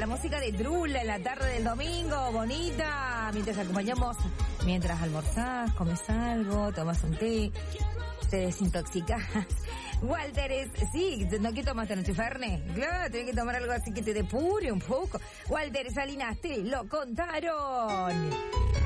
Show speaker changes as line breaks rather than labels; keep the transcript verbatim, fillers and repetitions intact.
la música de Drula en la tarde del domingo, bonita, mientras acompañamos, mientras almorzás, comes algo, tomas un té, te desintoxicas. Walter, es, sí, ¿no que tomaste anoche, Ferne? Claro, tenés que tomar algo así que te depure un poco. Walter Salinas, te lo contaron.